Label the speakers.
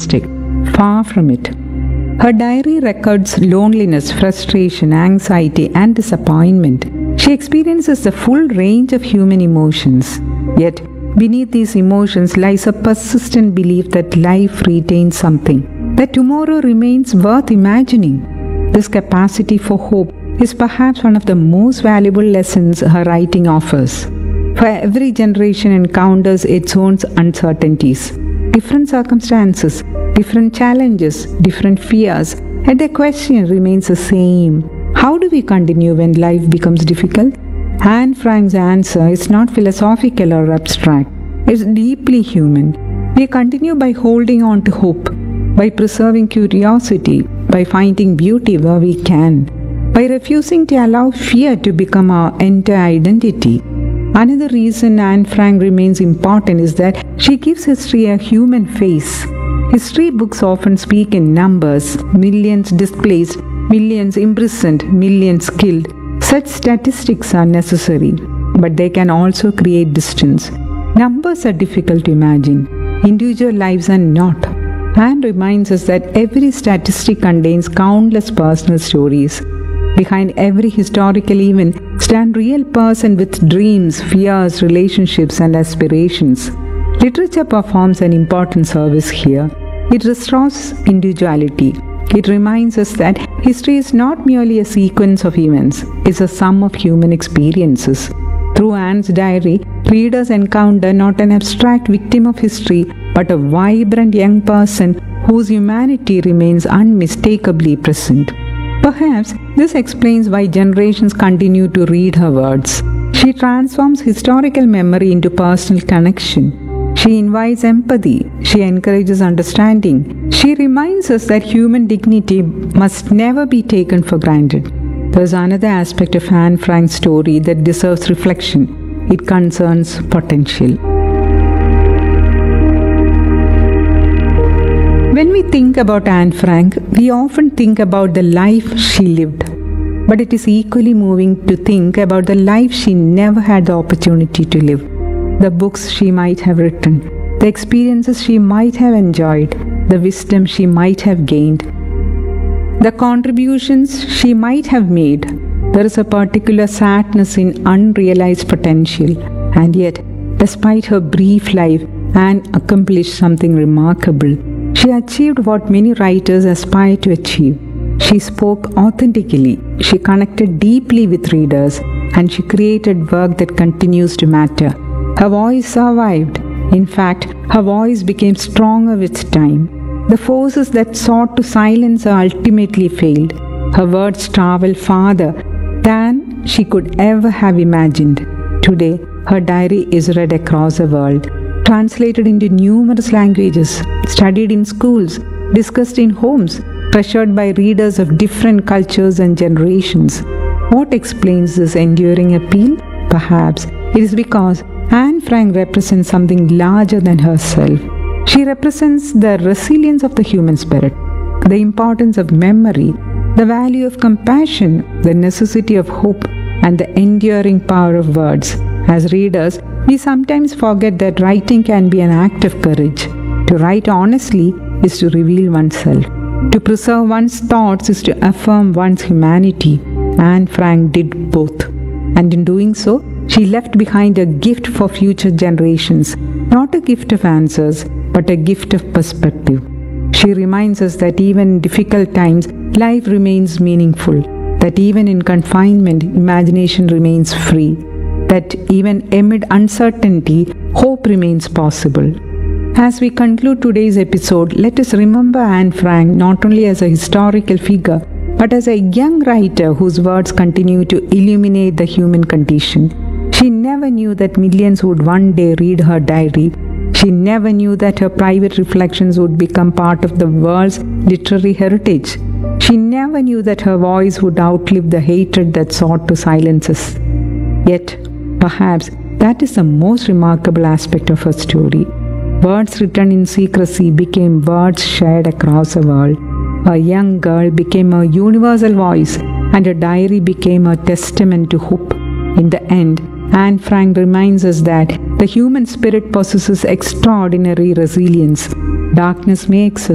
Speaker 1: pessimistic. Far from it. Her diary records loneliness, frustration, anxiety, and disappointment. She experiences the full range of human emotions. Yet, beneath these emotions lies a persistent belief that life retains something, that tomorrow remains worth imagining. This capacity for hope is perhaps one of the most valuable lessons her writing offers. For every generation encounters its own uncertainties, different circumstances, different challenges, different fears, and the question remains the same. How do we continue when life becomes difficult? Anne Frank's answer is not philosophical or abstract. It's deeply human. We continue by holding on to hope, by preserving curiosity, by finding beauty where we can, by refusing to allow fear to become our entire identity. Another reason Anne Frank remains important is that she gives history a human face. History books often speak in numbers: millions displaced, millions imprisoned, millions killed. Such statistics are necessary, but they can also create distance. Numbers are difficult to imagine. Individual lives are not. Anne reminds us that every statistic contains countless personal stories. Behind every historical event stand real persons with dreams, fears, relationships, and aspirations. Literature performs an important service here. It restores individuality. It reminds us that history is not merely a sequence of events, it's a sum of human experiences. Through Anne's diary, readers encounter not an abstract victim of history, but a vibrant young person whose humanity remains unmistakably present. Perhaps this explains why generations continue to read her words. She transforms historical memory into personal connection. She invites empathy. She encourages understanding. She reminds us that human dignity must never be taken for granted. There's another aspect of Anne Frank's story that deserves reflection. It concerns potential. When we think about Anne Frank, we often think about the life she lived. But it is equally moving to think about the life she never had the opportunity to live. The books she might have written, the experiences she might have enjoyed, the wisdom she might have gained, the contributions she might have made. There is a particular sadness in unrealized potential, and yet, despite her brief life, Anne accomplished something remarkable. She achieved what many writers aspire to achieve. She spoke authentically, she connected deeply with readers, and she created work that continues to matter. Her voice survived. In fact, her voice became stronger with time. The forces that sought to silence her ultimately failed. Her words traveled farther than she could ever have imagined. Today, her diary is read across the world, translated into numerous languages, studied in schools, discussed in homes, treasured by readers of different cultures and generations. What explains this enduring appeal? Perhaps it is because Anne Frank represents something larger than herself. She represents the resilience of the human spirit, the importance of memory, the value of compassion, the necessity of hope, and the enduring power of words. As readers, we sometimes forget that writing can be an act of courage. To write honestly is to reveal oneself. To preserve one's thoughts is to affirm one's humanity. Anne Frank did both. And in doing so, she left behind a gift for future generations, not a gift of answers, but a gift of perspective. She reminds us that even in difficult times, life remains meaningful, that even in confinement, imagination remains free, that even amid uncertainty, hope remains possible. As we conclude today's episode, let us remember Anne Frank not only as a historical figure, but as a young writer whose words continue to illuminate the human condition. She never knew that millions would one day read her diary. She never knew that her private reflections would become part of the world's literary heritage. She never knew that her voice would outlive the hatred that sought to silence us. Yet, perhaps that is the most remarkable aspect of her story. Words written in secrecy became words shared across the world. A young girl became a universal voice, and her diary became a testament to hope. In the end, Anne Frank reminds us that the human spirit possesses extraordinary resilience. Darkness may exist,